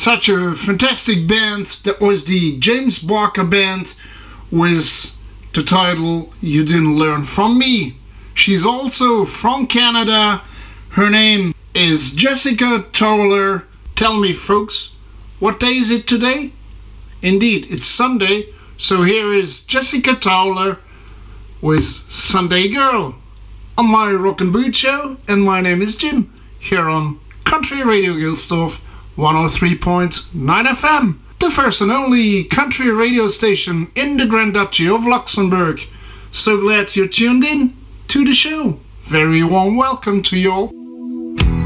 Such a fantastic band. That was the James Barker Band with the title You Didn't Learn From Me. She's also from Canada. Her name is Jessica Towler. Tell me, folks, what day is it today? Indeed, it's Sunday. So here is Jessica Towler with Sunday Girl on my Rock and Boot show. And my name is Jim here on Country Radio Gilsdorf 103.9 FM. The first and only country radio station in the Grand Duchy of Luxembourg. So glad you're tuned in to the show. Very warm welcome to you all.